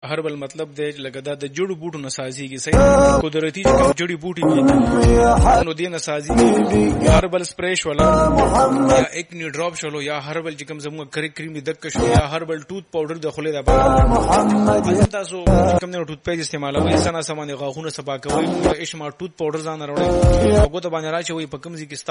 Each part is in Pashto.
هربل مطلب دی لکه دا د جړو بوټو نه سازيږي صحیح قدرتي چې جړي بوټي دي نو دې نه سازيږي هربل سپری شول یا اکنی ډراپ شول یا هربل چې کوم زموږ کری کریم دک شو یا هربل ټوث پاوډر د خولې د پاره تاسو کوم نه ټوث پیسټ استعمالوي سنا سامان غاښونه صفا کوي اشما ټوث پاوډر ځان راوړي هغه ته باندې راچوي په کوم ځای کې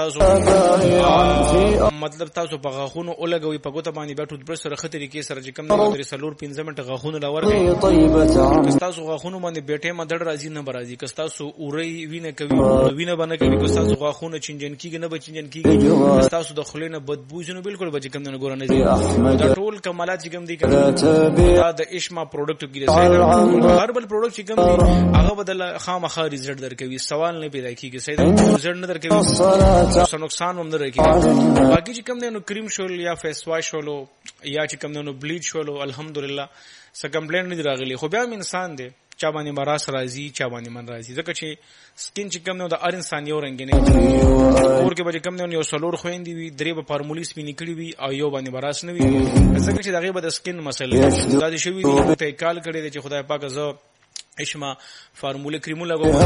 تاسو مطلب تاسو په غاښونو اولګوي په ګوته باندې بیا ټوث برش سره خطرې کې سره چې کوم نه درې سلور 15 منټه غاښونه لا ورګي کستاسو غاښونو باندې بیٹه مدړ راځي نه برازي کستاسو اوري وینه کوي وینه باندې کوي کستاسو غاښونه چنجن کیږي نه بچنجن کیږي کستاسو د خلینو بدبو جنو بالکل بچ کوم نه ګور نه دي دا ټول کمالات چې کوم دي دا د اشما پروډکټ کې راځي هر بل پروډکټ چې کوم دي هغه بدل خامخا ریزلټ درکوي سوال نه پیدا کیږي صحیح ریزلټ نه درکوي څه نقصان هم نه راکېږي باقي چې کوم نو کریم شول یا فیس واش شول یا چې کوم نو بلیچ شول الحمدلله څه کمپلین نه راغلی خو بیا انسان دی چا باندې مراس راځي چا باندې من راځي ځکه چې سکین چې کوم نو د ار انسان یو رنگ نه اور کې به کوم نو یو سلور خويندې وي درې به فارمولي سپینې کړې وي او یو باندې مراس نه وي ځکه چې دغه به د سکین مسله دا دي شوی دی ته کال کړی چې خدای پاک زه اشما فارموله کریمو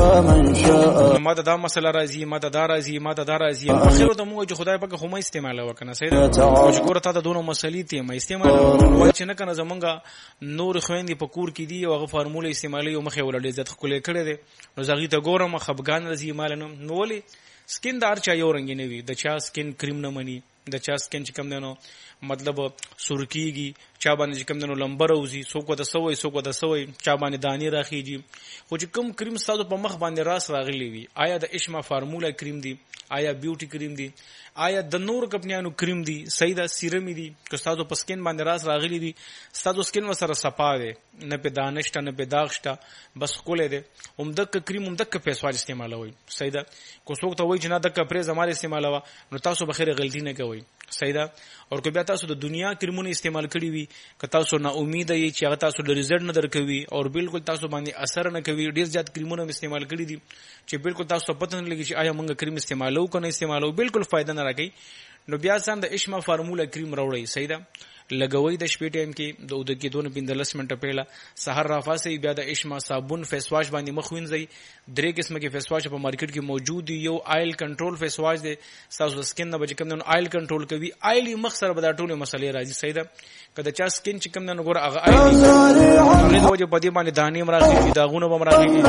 لګو ما دا مسله راځي ما دا راځي ما دا راځي اخر ته موږ چې خدای پاک خو ما استعمال وکنه صحیح او چې ګوره تا د دوه مسلې ته ما استعمال وای چې نه کنه زمونږه نور خويندې په کور کې دي او هغه فارموله استعمالي او مخه ولړې عزت خلې کړې دي نو زغی ته ګورم خفګان راځي مال نو ولي سکین دار چا یو رنگ نه وي د چا سکین کریم نه مني د چا سکین چې کم دنو مطلب سرکیږي چا باندې کم دنو لمبر اوزي څوک د سوي څوک د سوي چا باندې دانی راخیږي خو چې کوم کریم ستاسو په مخ باندې راس راغلی وي آیا د اشما فارموله کریم دی آیا بیوټي کریم دی آیا د نور کمپنیانو کریم دی صحیح دا سیرم دی که ستاسو په سکین باندې راس راغلی دی ستاسو سکین وسره صفا دی نه په دانشته نه په داغشته بس کوله دی دک کریم دک پیسې واج استعمالوي صحیح دا کو څوک ته وای چې نه دک پرې زماره استعمالوا نو تاسو به خیر غلطی نه کوئ صحیح دا او که بیا تاسو د دنیا کریمونه استعمال کړی وي که تاسو نه امید یې چې هغه تاسو د ریزلټ نه درکوي او بالکل تاسو باندې اثر نه کوي ډیر زیات کریمونه استعمال کړی دي چې بالکل تاسو پته نه لګي چې آیا موږ کریم استعمالو کنه استعمالو بالکل فائدہ نه راکړي نو بیا سم د اشما فارموله کریم راوړی صحیح دا لګوي د شپې ټایم کې د اود کې 2-15 منټه पहिला سحر رافاسي بیا د اشما صابون فیس واش باندې مخ وینځي درې قسمه کې فیس واش په مارکیټ کې موجود دي یو آیل کنټرول فیس واش دی تاسو سکین نه بچ کوم نه آیل کنټرول کوي آیل مخ سره بدا ټول مسلې راځي صحیح ده کله چا سکین چې کوم نه ګور هغه آیل د وجه په دې باندې دانې مرادي داغونه به مرادي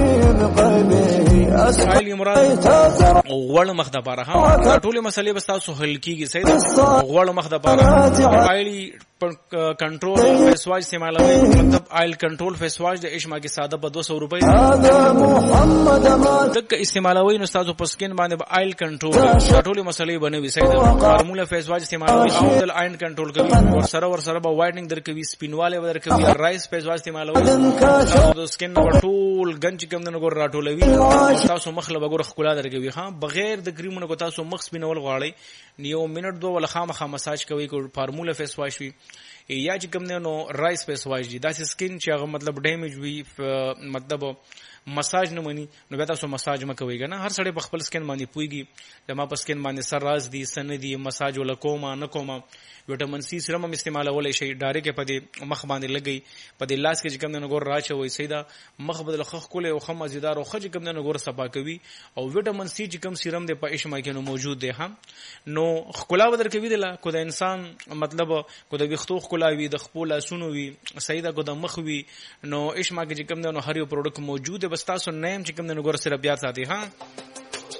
آیل مراد غوړ مخ د پاره ها ټول مسلې بس تاسو حل کیږي صحیح ده غوړ مخ د پاره آیل کنټرول فیس واش استعمالوي مطلب آیل کنټرول فیس واش د اشما کې ساده په 200 روپے دک استعمالوي نو تاسو په سکین باندې آیل کنټرول ټول مسلې بنوي صحیح ده فارموله فیس واش استعمالوي او د آیل کنټرول کوي او سره ور سره به وایټنینګ درکوي سپینواله درکوي رایس فیس واش استعمالوي تاسو د سکین ټول گنج کوم نه ګور راټولوي تاسو مخ له وګور خلا درکوي ها بغیر د کریمونو کو تاسو مخ سپینول غواړي نیو منټ 2 ولا خامخا مساج کوي کو فارموله فیس واش وي یا چې کوم نو رایس فیس واش دي دا سکین چې هغه مطلب ډیمیج وي مطلب مساج نه مني نو بیا تاسو مساج مکوي کنه هر سړی په خپل سکین باندې پويږي د ما په سکین باندې سر راز دي سن دي مساج ولا کومه نه کومه وټامین سی سرم استعمالولای شي ډایرکټ په دې مخ باندې لګي په دې لاس کې چې کوم نه ګور راچوي سیدا مخ بدل خخ کوله او خمه زیدار او خج کوم نه ګور صفا کوي او وټامین سی چې کوم سیرم دی په اشما کې نو موجود دی هم نو خلا بدر کوي دلا کو د انسان مطلب کو د وختو خلاوي د خپل اسونو وي سیدا کو د مخ وي نو اشما کې چې کوم نه هر یو پروډکټ موجود دی بس تاسو نیم چې کوم نه ګور سره بیا ساتي ها